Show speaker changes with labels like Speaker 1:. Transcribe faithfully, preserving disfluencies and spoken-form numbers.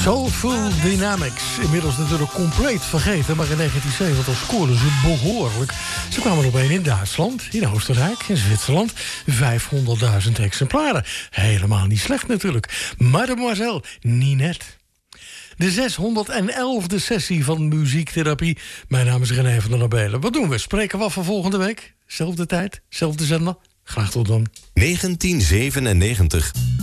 Speaker 1: Soulful Dynamics. Inmiddels natuurlijk compleet vergeten, maar in negentien zeventig scoorden ze behoorlijk. Ze kwamen op één in Duitsland, in Oostenrijk, in Zwitserland. vijfhonderdduizend exemplaren. Helemaal niet slecht natuurlijk. Mademoiselle Ninette. De zeshonderdelfde sessie van Muziektherapie. Mijn naam is René van der Nabelen. Wat doen we? Spreken we af van volgende week? Zelfde tijd, zelfde zender? Graag tot dan.
Speaker 2: negentien zevenennegentig.